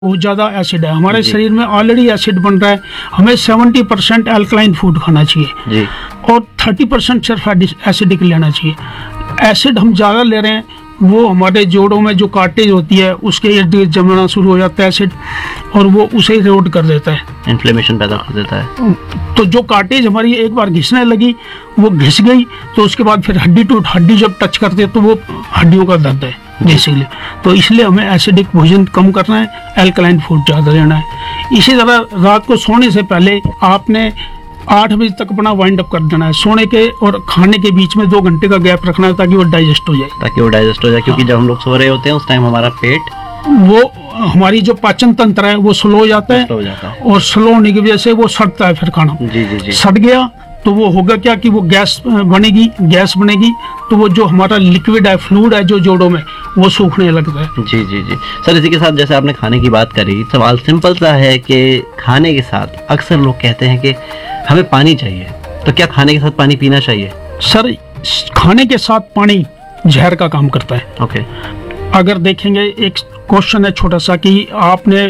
बहुत ज़्यादा एसिड है हमारे शरीर में, ऑलरेडी एसिड बन रहा है। हमें 70% अल्कलाइन फूड खाना चाहिए जी। और 30% सिर्फ एसिडिक लेना चाहिए। एसिड हम ज़्यादा ले रहे हैं, वो हमारे जोड़ों में जो कार्टेज होती है उसके इर्द गिर्द जमना शुरू हो जाता है एसिड, और वो उसे रोड कर देता है, इन्फ्लेमेशन पैदा कर देता है। तो जो कार्टेज हमारी एक बार घिसने लगी, वो घिस गई, तो उसके बाद फिर हड्डी टू हड्डी जब टच करते हैं तो वो हड्डियों का दर्द है बेसिकली। तो इसलिए हमें एसिडिक भोजन कम करना है, अल्कलाइन फूड ज़्यादा लेना है। इसी तरह रात को सोने से पहले आपने 8 बजे तक अपना वाइंड अप कर देना है। सोने के और खाने के बीच में 2 घंटे का गैप रखना है ताकि वो डाइजेस्ट हो जाए। क्योंकि जब हम लोग सो रहे होते हैं उस टाइम हमारा पेट, वो हमारी जो पाचन तंत्र है वो स्लो हो जाता है, और स्लो होने की वजह से वो सड़ता है। फिर खाना जी। सड़ गया तो वो होगा क्या कि वो गैस बनेगी, तो वो जो हमारा लिक्विड है, फ्लूइड है जो जोड़ों में, वो सूखने लगता है। जी। सर, इसी के साथ जैसे आपने खाने की बात करी, सवाल सिंपल सा है कि खाने के साथ अक्सर लोग कहते हैं कि हमें पानी चाहिए, तो क्या खाने के साथ पानी पीना चाहिए? सर, खाने के साथ पानी जहर का काम करता है। ओके। अगर देखेंगे, एक क्वेश्चन है छोटा सा कि आपने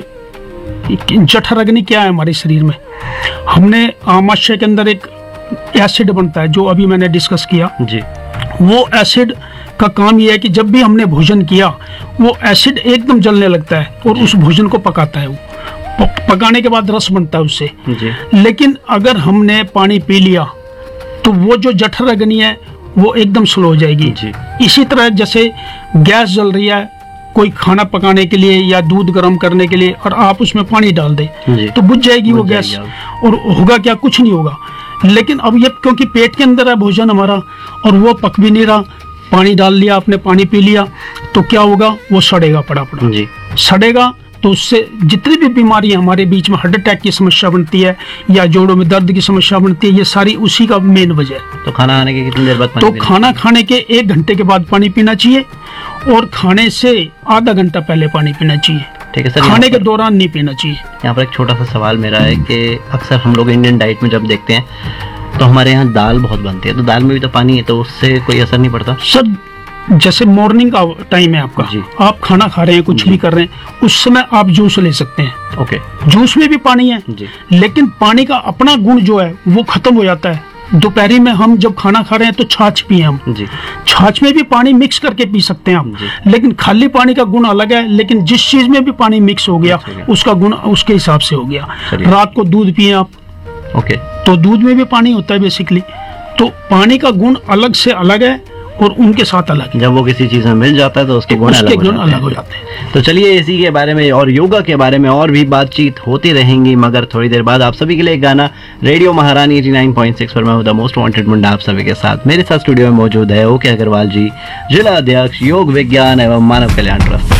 जठराग्नि क्या है हमारे शरीर में। हमने आमाशय के अंदर एक एसिड बनता है जो अभी मैंने डिस्कस किया जी। वो एसिड का काम ये है कि जब भी हमने भोजन किया वो एसिड एकदम जलने लगता है और उस भोजन को पकाता है। वो पकाने के बाद रस बनता है उससे जी। लेकिन अगर हमने पानी पी लिया तो वो जो जठराग्नि है वो एकदम स्लो हो जाएगी जी। इसी तरह जैसे गैस जल रही है कोई खाना पकाने के लिए या दूध गर्म करने के लिए, और आप उसमें पानी डाल दें तो बुझ जाएगी वो गैस, और होगा क्या, कुछ नहीं होगा। लेकिन अब ये क्योंकि पेट के अंदर है भोजन हमारा और वो पक भी नहीं रहा, पानी डाल लिया आपने, पानी पी लिया, तो क्या होगा, वो सड़ेगा पड़ा जी। सड़ेगा तो उससे जितनी भी बीमारी हमारे बीच में हार्ट अटैक की समस्या बनती है या जोड़ों में दर्द की समस्या बनती है, ये सारी उसी का मेन वजह है। तो खाना खाने के कितनी देर बाद पानी तो खाना खाने के 1 घंटे के बाद पानी पीना चाहिए और खाने से आधा घंटा पहले पानी पीना चाहिए। ठीक है सर। खाने के दौरान नहीं पीना चाहिए। यहाँ पर एक छोटा सा सवाल मेरा है कि अक्सर हम लोग इंडियन डाइट में जब देखते हैं तो हमारे यहाँ दाल बहुत बनती है, तो दाल में भी तो पानी है, तो उससे कोई असर नहीं पड़ता? सर, जैसे मॉर्निंग का टाइम है आपका जी। आप खाना खा रहे हैं, कुछ भी कर रहे हैं, उस समय आप जूस ले सकते हैं। ओके। जूस में भी पानी है जी। लेकिन पानी का अपना गुण जो है वो खत्म हो जाता है। दोपहरी में हम जब खाना खा रहे हैं तो छाछ पिए हम जी। छाछ में भी पानी मिक्स करके पी सकते हैं आप, लेकिन खाली पानी का गुण अलग है। लेकिन जिस चीज में भी पानी मिक्स हो गया उसका गुण उसके हिसाब से हो गया। रात को दूध पिए आप, ओके, तो दूध में भी पानी होता है बेसिकली। तो पानी का गुण अलग से अलग है और उनके साथ अलग। जब वो किसी चीज में मिल जाता है तो उसके गुण अलग हो जाते हैं। तो चलिए इसी के बारे में और योगा के बारे में और भी बातचीत होती रहेंगी, मगर थोड़ी देर बाद आप सभी के लिए एक गाना रेडियो महारानी 89.6 पर मैं हूं द मोस्ट वांटेड मुंडा आप सभी के साथ। मेरे साथ स्टूडियो में मौजूद है ओके अग्रवाल जी, जिला अध्यक्ष योग विज्ञान एवं मानव कल्याण ट्रस्ट।